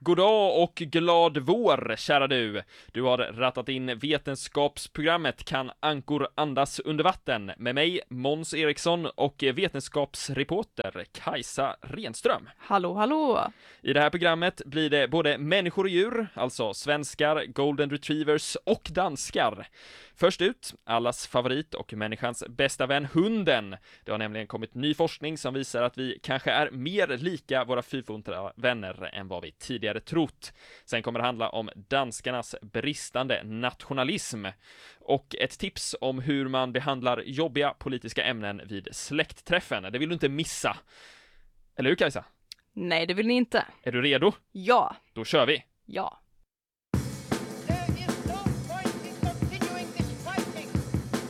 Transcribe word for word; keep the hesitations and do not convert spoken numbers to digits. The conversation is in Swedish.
God dag och glad vår, kära du. Du har rattat in vetenskapsprogrammet Kan ankor andas under vatten med mig, Måns Eriksson, och vetenskapsreporter Kajsa Renström. Hallå, hallå! I det här programmet blir det både människor och djur, alltså svenskar, golden retrievers och danskar. Först ut, allas favorit och människans bästa vän, hunden. Det har nämligen kommit ny forskning som visar att vi kanske är mer lika våra fyrfota vänner än vad vi tidigare trott. Sen kommer det handla om danskarnas bristande nationalism och ett tips om hur man behandlar jobbiga politiska ämnen vid släktträffen. Det vill du inte missa. Eller hur, Kajsa? Nej, det vill ni inte. Är du redo? Ja. Då kör vi! Ja.